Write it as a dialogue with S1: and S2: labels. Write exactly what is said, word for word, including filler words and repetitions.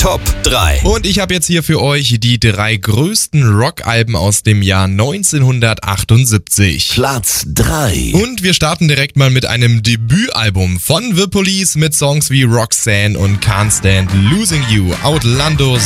S1: Top drei.
S2: Und ich habe jetzt hier für euch die drei größten Rockalben aus dem Jahr neunzehnhundertachtundsiebzig.
S1: Platz drei.
S2: Und wir starten direkt mal mit einem Debütalbum von The Police mit Songs wie Roxanne und Can't Stand Losing You. Outlandos